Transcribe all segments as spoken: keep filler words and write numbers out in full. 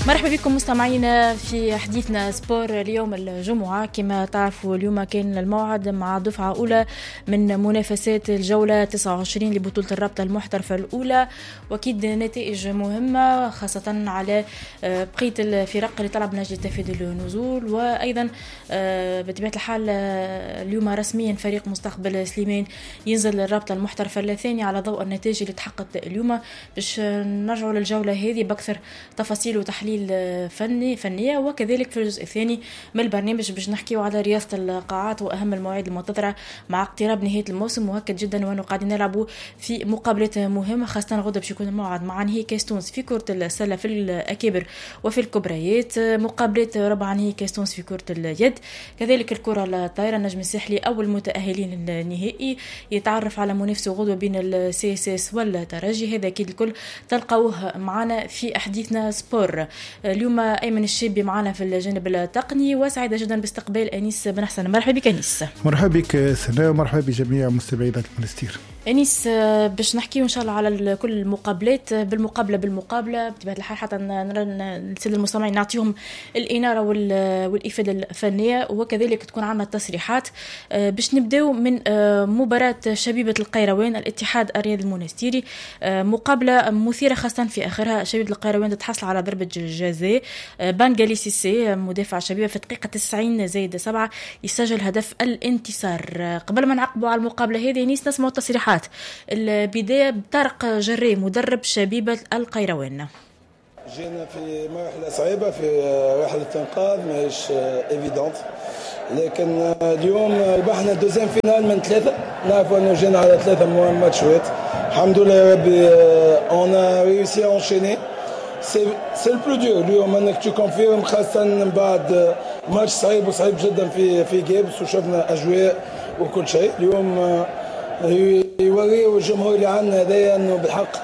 مرحبا بكم مستمعينا في حديثنا سبور اليوم الجمعة. كما تعرفوا اليوم كان الموعد مع دفعة أولى من منافسات الجولة تسعة وعشرين لبطولة الرابطة المحترفة الأولى، وأكيد نتائج مهمة خاصة على بقية الفرق اللي طلب نجل تفادي النزول. وأيضا بطبيعة الحال اليوم رسميا فريق مستقبل سليمان ينزل الرابطة المحترفة الثانية على ضوء النتائج اللي تحققت اليوم. باش نرجعوا للجولة هذه بأكثر تفاصيل وتحليل فني فنية، وكذلك في الجزء الثاني من البرنامج باش نحكيو على رياضة القاعات وأهم المواعيد المنتظرة مع اقتراب نهاية الموسم، مؤكد جدا وأنه قاعدين نلعبوا في مقابلات مهمة، خاصة غدا باش يكون الموعد مع نهائي كاس تونس في كرة السلة في الأكابر وفي الكبريات، مقابلات ربع نهائي كاس تونس في كرة اليد، كذلك الكرة الطايرة النجم الساحلي أول متأهلين النهائي يتعرف على منافسه غدوة بين السي اس اس والترجي. هذا أكيد الكل تلقاوه معنا في حديثنا سبور. اليوم أيمن الشابي معنا في الجانب التقني، وسعيدة جدا باستقبال أنيس بن حسن. مرحبا بك أنيس. مرحبا بك سناء، ومرحبا بجميع مستمعي إذاعة المنستير. أنيس باش نحكي إن شاء الله على كل المقابلات بالمقابلة بالمقابلة بطبيعة الحال حتى نسل المستمعين نعطيهم الإنارة والإفادة الفنية، وكذلك تكون عنا التصريحات. باش نبداو من مباراة شبيبة القيروان الاتحاد الرياضي المنستيري، مقابلة مثيرة خاصة في آخرها. شبيبة القيروان تتحصل على ضربة جزاء، بانغالي سيسي مدافع شبيبة في الدقيقة تسعين زائد سبعة يسجل هدف الانتصار. قبل ما نعقبوا على المقابلة هذه أنيس نسمع التصريحات. البداية بطارق جري مدرب شبيبة القيروان. جينا في مرحلة صعيبة، في رحلة إنقاذ ماهيش إيفيدونت، لكن اليوم ربحنا دوزيام فينال من ثلاثة. نعرفوا أنه جينا على ثلاثة ماتشات، الحمد لله يا ربي. on a réussi à enchaîner. c'est c'est le plus dur اليوم انك تكونفيرم، خاصة من بعد ماتش صعيب وصعيب جدا في في جيبس، وشفنا أجواء وكل شيء. اليوم يوريوا الجمهور اللي عندنا هذايا انه بالحق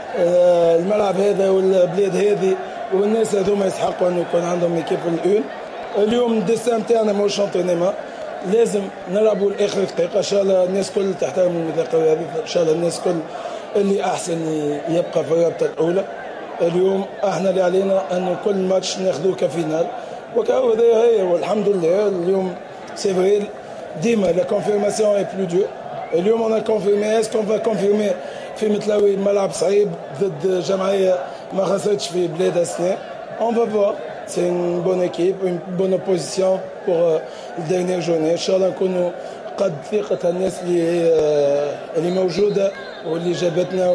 الملعب هذا والبلاد هذه والناس هذوما يستحقوا انه يكون عندهم ايكيب الاول. اليوم الدستان تاعنا ماهوش انطينيمون، لازم نلعبوا لاخر دقيقه. ان شاء الله الناس كل تحترم المذاكره هذه، ان شاء الله الناس كل اللي احسن يبقى في الرابطه الاولى. اليوم احنا اللي علينا انه كل ماتش ناخذوه كفينال، وكاو هذا هي. والحمد لله اليوم سي فري ديما لا كونفيرماسيون اي بلو دور. اليوم انا كونفيرمي اسكو فا كونفيرمي في متلاوي ملعب صعيب ضد جمعيه ما خسرتش في بلادها سنين. اون فا فوار سي ان بون ايكيب اون بون اوبوزيسيون بور الديرنيير جورني. ان شاء الله نكونوا قد ثقه الناس اللي اللي موجوده واللي جابتنا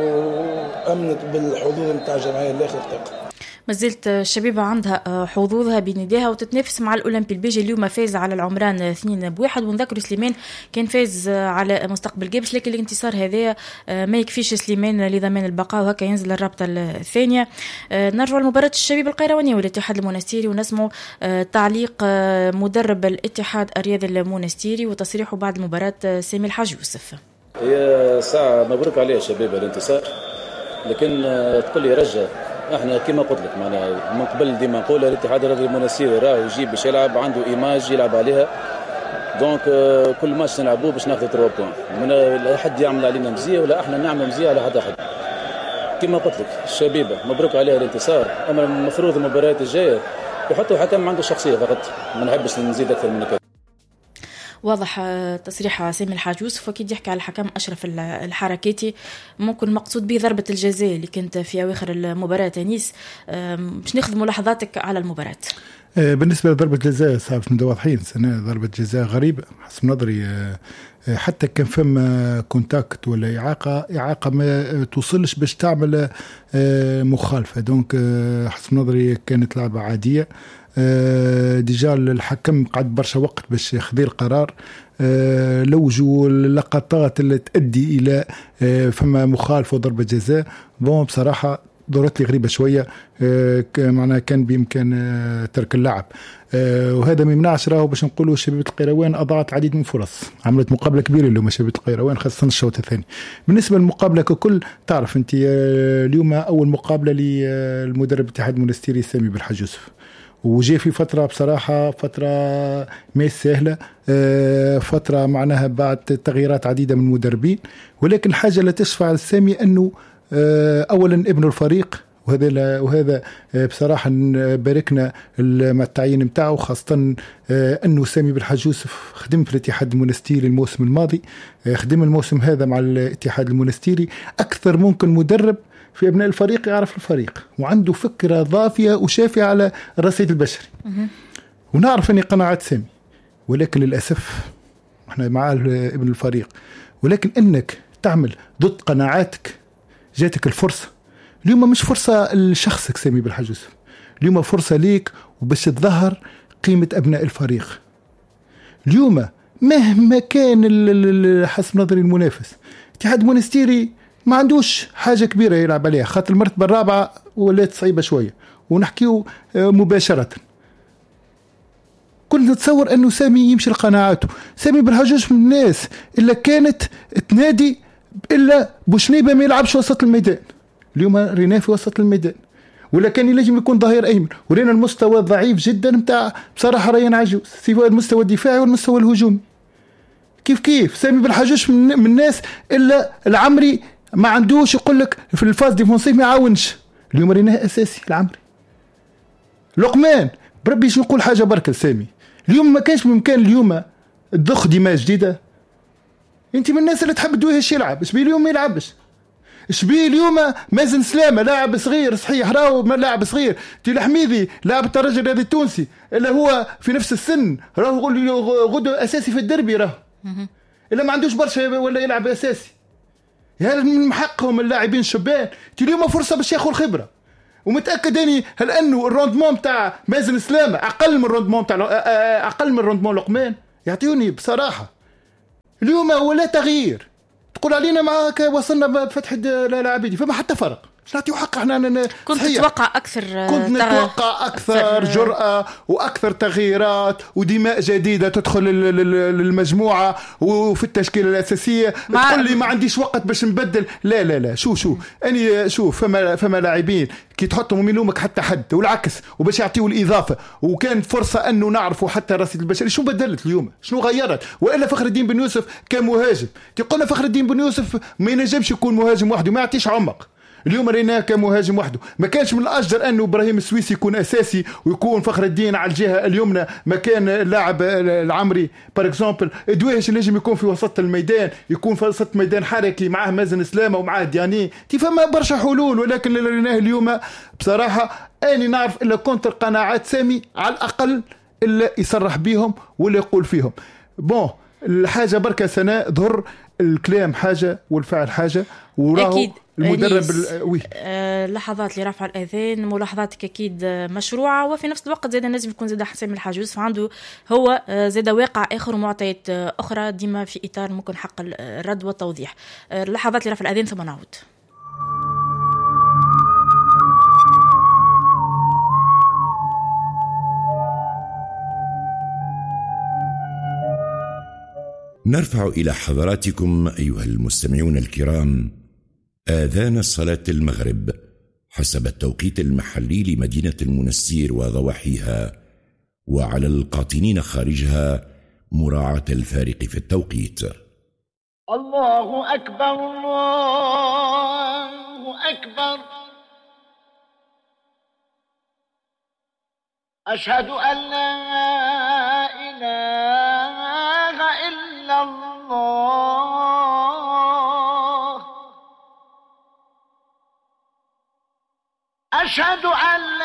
وامنت بالحظوظ نتاع الجمعيه لاخر دقيقه. مازلت الشبيبة عندها حظوظها بنداها وتتنافس مع الأولمبي البيجي. اليوم فاز على العمران اثنين بواحد، ونذكر سليمان كان فاز على مستقبل جيبس، لكن الانتصار هذا ما يكفيش سليمان لضمان البقاء، وهكا ينزل الرابطة الثانية. نرجع لمباراة الشبيبة القيرواني والاتحاد المنستيري ونسمع تعليق مدرب الاتحاد الرياضي المنستيري وتصريحه بعد المباراة سامي الحاج يوسف. هي ساعة مبروك عليه شبيبة الانتصار، لكن تقول لي رجع احنا كما قلت لك معنا من قبل ديما نقول الاتحاد الرياضي المنستيري راه يجيب باش يلعب، عنده ايماج يلعب عليها. دونك كل ماتش نلعبوه باش ناخذ ثلاثة بوين، من لا حد يعمل علينا مزيه ولا احنا نعمل مزيه على حد احد. كما قلت لك الشبيبه مبروك عليها الانتصار، اما المفروض المباريات الجايه يحطوا حكم عنده شخصيه فقط، ما نحبش نزيد اكثر من كذا. واضح تصريح سامي الحاج يوسف، وأكيد يحكي على الحكم أشرف الحركاتي. ممكن مقصود به ضربة الجزاء اللي كانت في أواخر المباراة. أنيس باش ناخذ ملاحظاتك على المباراة. بالنسبة لضربة الجزاء صعب نبدأ واضحين سنة، ضربة جزاء غريبة حسب نظري. حتى كان فما كونتاكت ولا إعاقة إعاقة ما توصلش باش تعمل مخالفة. دونك حسب نظري كانت لعبة عادية. ديجا الحكم قعد برشا وقت باش ياخذ القرار. لوجوا اللقطات اللي تؤدي إلى فما مخالفة وضربة جزاء. بون بصراحة دورت لي غريبة شوية، معناها كان بإمكان ترك اللعب. وهذا ما يمنعش راهو باش نقولوا شبيبة القيروان أضاعت عديد من فرص، عملت مقابلة كبيرة اللي هما شبيبة القيروان خاصة الشوط الثاني. بالنسبة للمقابلة ككل تعرف أنت اليوم أول مقابلة للمدرب الاتحاد المنستيري سامي بالحاج يوسف، وجاء في فترة بصراحة فترة ما سهلة، فترة معناها بعد تغييرات عديدة من المدربين. ولكن الحاجة لا تشفع السامي أنه أولا ابن الفريق وهذا وهذا بصراحة باركنا مع التعيين متاعه، خاصة أنه سامي بالحاج يوسف خدم في الاتحاد المونستيري الموسم الماضي، خدم الموسم هذا مع الاتحاد المونستيري أكثر ممكن مدرب في أبناء الفريق يعرف الفريق، وعنده فكرة ضافية وشافية على الرصيد البشري. ونعرف أني قناعات سامي، ولكن للأسف احنا مع ابن الفريق، ولكن أنك تعمل ضد قناعاتك. جاتك الفرصة اليوم، مش فرصة لشخصك سامي بالحاج يوسف، اليوم فرصة ليك وباش تظهر قيمة أبناء الفريق. اليوم مهما كان حسب نظري المنافس، اتحاد مونستيري ما عندوش حاجة كبيرة يلعب عليها، خاطر المرتبة الرابعة ولات صعيبة شوية، ونحكيه مباشرة. كنت نتصور أنه سامي يمشي لقناعاته. سامي بالحاج يوسف من الناس إلا كانت تنادي إلا بوشنيبة ما يلعبش وسط الميدان. اليوم رينا في وسط الميدان، ولا كان يلزم يكون ظهير أيمن، ورينا المستوى ضعيف جدا متاع بصراحة ريان عجوز، سواء المستوى الدفاعي والمستوى الهجومي. كيف كيف سامي بالحاج يوسف من الناس إلا العمري ما عندوش يقول لك في الفاز ديفونسيف ما يعاونش. اليوم ريناه أساسي العمري. لقمان بربي شو نقول حاجة بركة سامي، اليوم ما كانش بإمكان اليوم تضخ دماء جديدة. انت من الناس اللي تحب دويهش يلعب، اش بيه اليوم ما يلعبش؟ اش بيه اليوم مازن سلامة لاعب صغير صحيح، راهو لاعب صغير. تي الحميدي لاعب الترجي الرياضي التونسي اللي هو في نفس السن، راهو غدو اساسي في الدربي، راهو الا ما عندوش برشا ولا يلعب اساسي. هل من حقهم اللاعبين الشبان تي اليوم فرصة باش ياخذوا الخبرة. ومتاكد اني هل انه الروندمون بتاع مازن سلامة اقل من الروندمون بتاع اقل من الروندمون لقمان؟ يعطيوني بصراحة اليوم ولا تغيير. تقول علينا معاك وصلنا بفتح اللاعبين، فما حتى فرق. مش نعطيو حق احنا. كنت تتوقع اكثر، كنت نتوقع اكثر, أكثر جرأة واكثر تغييرات ودماء جديدة تدخل للمجموعة وفي التشكيلة الاساسية. تقول لي ما عنديش وقت باش نبدل، لا لا لا شو شو اني شوف فما فما لاعبين كي تحطهم من يلومك حتى حد، والعكس وباش يعطيوا الاضافه. وكان فرصه انه نعرفوا حتى الرصيد البشري شو بدلت اليوم، شنو غيرت. والا فخر الدين بن يوسف كان مهاجم، تقولنا فخر الدين بن يوسف ما ينجمش يكون مهاجم وحده، ما يعطيش عمق. اليوم ريناه كمهاجم وحده. ما كانش من الأشجر أنه إبراهيم السويسي يكون أساسي ويكون فخر الدين على الجهة اليمنى مكان اللاعب العمري بار اكزامبل. دويهش اللي يكون في وسط الميدان، يكون في وسط ميدان حركي معاه مازن سلامة ومعاه دياني. تفهم برشا حلول، ولكن اللي ريناه اليوم بصراحة أنا نعرف إلا كنت القناعات سامي على الأقل إلا يصرح بيهم ولا يقول فيهم. بون الحاجة بركة سنة ظهر الكلام حاجة والفعل حاجة، وراه المدرب وي. أه لحظات لرفع الأذان ملاحظاتك أكيد مشروعة، وفي نفس الوقت زاد لازم يكون زاد حسام الحاج يوسف عنده هو زاد واقع آخر ومعطيات أخرى ديما في إطار ممكن حق الرد والتوضيح. أه لحظات لرفع الأذان ثم نعود. نرفع إلى حضراتكم أيها المستمعون الكرام آذان صلاة المغرب حسب التوقيت المحلي لمدينة المنستير وضواحيها، وعلى القاطنين خارجها مراعاة الفارق في التوقيت. الله أكبر الله أكبر، أشهد أن لا إله إلا الله، أشهد أن لا